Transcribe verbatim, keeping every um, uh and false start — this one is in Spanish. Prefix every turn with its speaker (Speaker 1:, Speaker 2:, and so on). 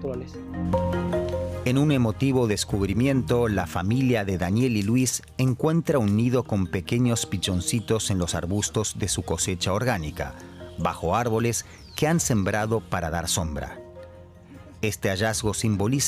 Speaker 1: naturaleza.
Speaker 2: En un emotivo descubrimiento, la familia de Daniel y Luis encuentra un nido con pequeños pichoncitos en los arbustos de su cosecha orgánica, bajo árboles que han sembrado para dar sombra. Este hallazgo simboliza